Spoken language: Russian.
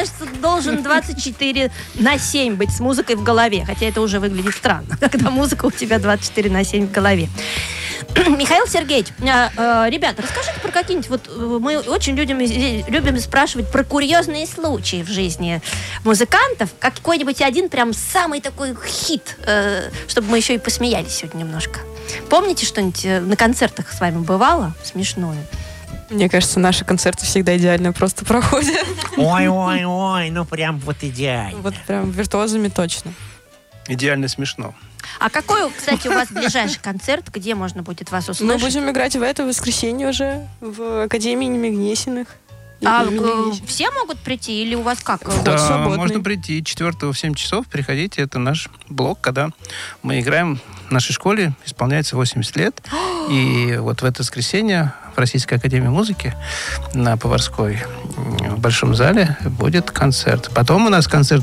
кажется, должен 24/7 быть с музыкой в голове. Хотя это уже выглядит странно, когда музыка у тебя 24/7 в голове. Михаил Сергеевич, ребята, расскажите про какие-нибудь... Вот мы очень любим спрашивать про курьезные случаи в жизни музыкантов. Какой-нибудь один прям самый такой хит, чтобы мы еще и посмеялись сегодня немножко. Помните что-нибудь на концертах с вами бывало смешное? Мне кажется, наши концерты всегда идеально просто проходят. Ой, ну прям вот идеально. Вот прям виртуозами точно. Идеально смешно. А какой, кстати, у вас ближайший концерт, где можно будет вас услышать? Мы будем играть в это воскресенье уже в Академии имени Гнесиных. Все могут прийти или у вас как? Да, свободный. можно прийти 4 в 7 часов, приходите, это наш блок, когда мы играем в нашей школе, исполняется 80 лет, и вот в это воскресенье в Российской академии музыки на Поварской в Большом зале будет концерт. Потом у нас концерт